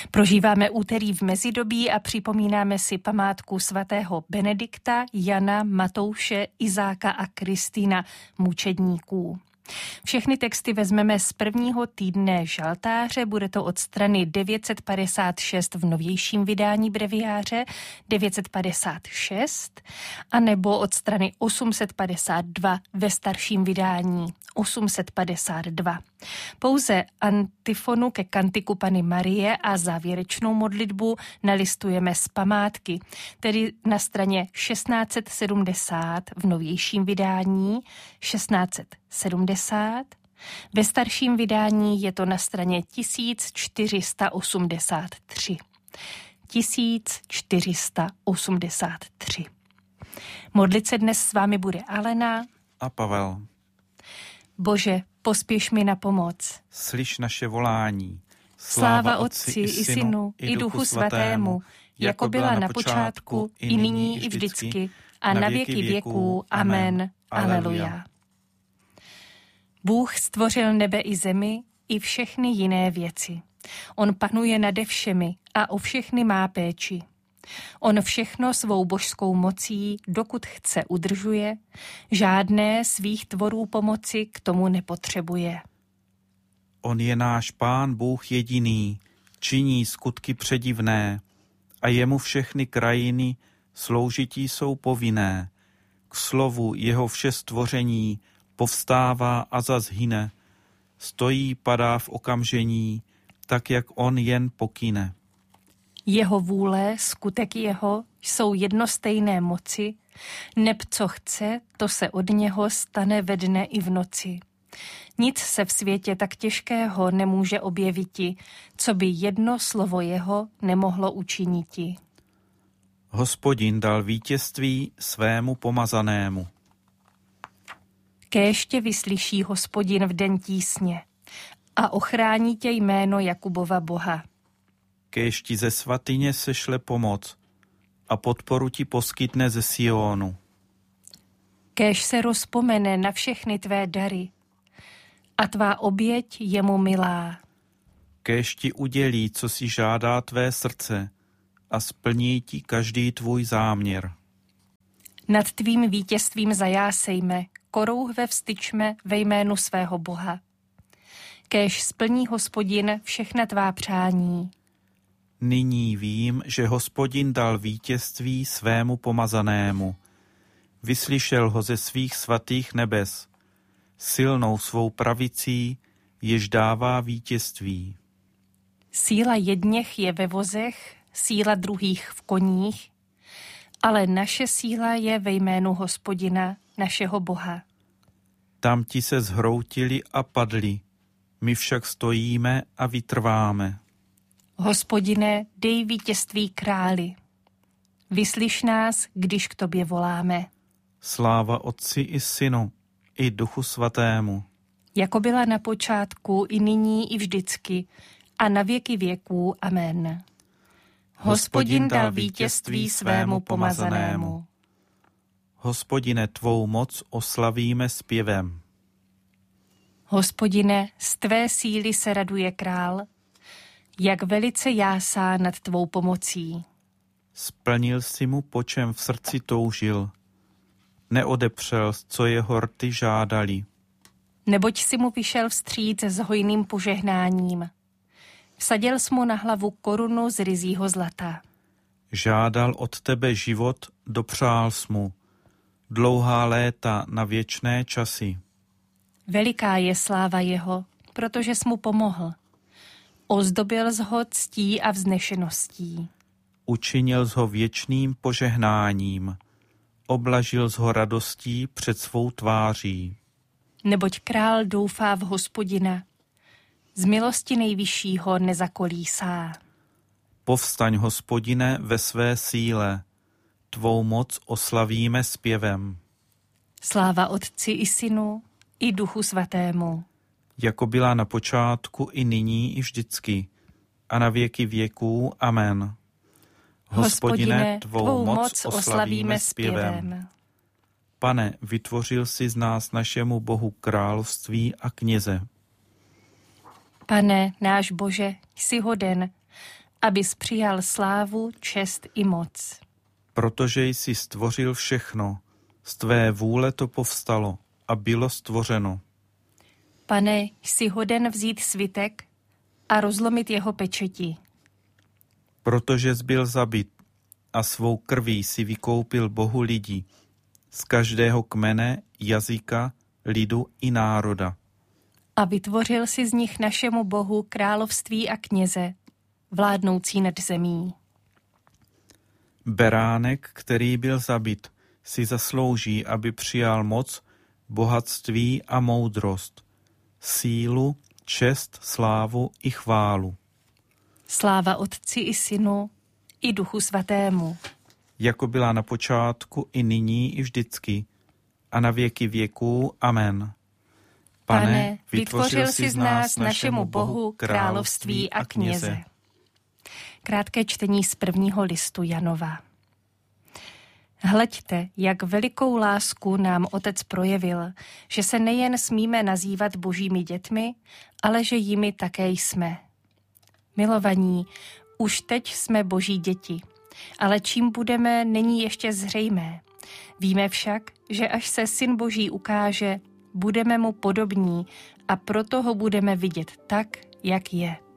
Prožíváme úterý v mezidobí a připomínáme si památku svatého Benedikta, Jana, Matouše, Izáka a Kristýna, mučedníků. Všechny texty vezmeme z prvního týdne žaltáře, bude to od strany 956 v novějším vydání breviáře, 956, anebo od strany 852 ve starším vydání, 852. Pouze antifonu ke kantiku Panny Marie a závěrečnou modlitbu nalistujeme z památky, tedy na straně 1670 v novějším vydání, 1670. Ve starším vydání je to na straně 1483. 1483. Modlit se dnes s vámi bude Alena a Pavel. Bože, pospěš mi na pomoc. Slyš naše volání. Sláva Otci i Synu i Duchu Svatému, jako byla na počátku, i nyní, i vždycky, a na věky věků. Amen. Aleluja. Bůh stvořil nebe i zemi, i všechny jiné věci. On panuje nade všemi a o všechny má péči. On všechno svou božskou mocí, dokud chce, udržuje, žádné svých tvorů pomoci k tomu nepotřebuje. On je náš Pán Bůh jediný, činí skutky předivné a jemu všechny krajiny sloužití jsou povinné. K slovu jeho vše stvoření povstává a zas hyne, stojí, padá v okamžení, tak jak on jen pokyne. Jeho vůle, skutek jeho, jsou jednostejné moci, neb co chce, to se od něho stane ve dne i v noci. Nic se v světě tak těžkého nemůže objeviti, co by jedno slovo jeho nemohlo učiniti. Hospodin dal vítězství svému pomazanému. Kéž tě vyslyší Hospodin v den tísně a ochrání tě jméno Jakubova Boha. Kéž ti ze svatyně sešle pomoc a podporu ti poskytne ze Sionu. Kéž se rozpomene na všechny tvé dary a tvá oběť je mu milá. Kéž ti udělí, co si žádá tvé srdce a splní ti každý tvůj záměr. Nad tvým vítězstvím zajásejme, korouhve vstyčme ve jménu svého Boha. Kéž splní Hospodin všechna tvá přání. Nyní vím, že Hospodin dal vítězství svému pomazanému. Vyslyšel ho ze svých svatých nebes, silnou svou pravicí, jež dává vítězství. Síla jedněch je ve vozech, síla druhých v koních, ale naše síla je ve jménu Hospodina, našeho Boha. Tamti se zhroutili a padli, my však stojíme a vytrváme. Hospodine, dej vítězství králi. Vyslyš nás, když k tobě voláme. Sláva Otci i Synu i Duchu Svatému. Jako byla na počátku, i nyní, i vždycky, a na věky věků. Amen. Hospodin dal vítězství svému pomazanému. Hospodine, tvou moc oslavíme zpěvem. Hospodine, z tvé síly se raduje král, jak velice jásá nad tvou pomocí. Splnil si mu, po čem v srdci toužil. Neodepřel, co jeho rty žádali. Neboť si mu vyšel vstříc s hojným požehnáním. Vsadil jsi mu na hlavu korunu z ryzího zlata. Žádal od tebe život, dopřál jsi mu. Dlouhá léta na věčné časy. Veliká je sláva jeho, protože jsi mu pomohl. Ozdobil jsi ho ctí a vznešeností. Učinil jsi ho věčným požehnáním. Oblažil jsi ho radostí před svou tváří. Neboť král doufá v Hospodina. Z milosti nejvyššího nezakolísá. Povstaň, Hospodine, ve své síle. Tvou moc oslavíme zpěvem. Sláva Otci i Synu i Duchu Svatému. Jako byla na počátku, i nyní, i vždycky, a na věky věků. Amen. Hospodine, tvou moc oslavíme zpěvem. Pane, vytvořil jsi z nás našemu Bohu království a kněze. Pane, náš Bože, jsi hoden, abys přijal slávu, čest i moc. Protože jsi stvořil všechno, z tvé vůle to povstalo a bylo stvořeno. Pane, jsi hoden vzít svitek a rozlomit jeho pečeti. Protože jsi byl zabit a svou krví si vykoupil Bohu lidi, z každého kmene, jazyka, lidu i národa. A vytvořil si z nich našemu Bohu království a kněze, vládnoucí nad zemí. Beránek, který byl zabit, si zaslouží, aby přijal moc, bohatství a moudrost, sílu, čest, slávu i chválu. Sláva Otci i Synu, i Duchu Svatému. Jako byla na počátku, i nyní, i vždycky, a na věky věků. Amen. Pane, vytvořil jsi z nás našemu Bohu království a kněze. Krátké čtení z 1. listu Janova. Hleďte, jak velikou lásku nám Otec projevil, že se nejen smíme nazývat božími dětmi, ale že jimi také jsme. Milovaní, už teď jsme boží děti, ale čím budeme, není ještě zřejmé. Víme však, že až se Syn Boží ukáže, budeme mu podobní a proto ho budeme vidět tak, jak je.